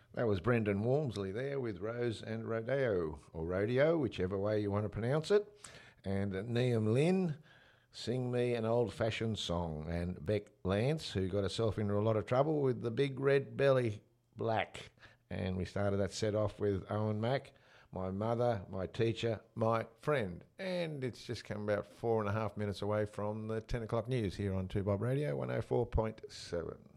That was Brendan Walmsley there with Rose and Rodeo, or Rodeo, whichever way you want to pronounce it. And Neam Lynn, Sing Me an Old Fashioned Song. And Beck Lance, who got herself into a lot of trouble with the Big Red Belly Black. And we started that set off with Owen Mack, My Mother, My Teacher, My Friend. And it's just come about 4.5 minutes away from the 10 o'clock news here on 2Bob Radio 104.7.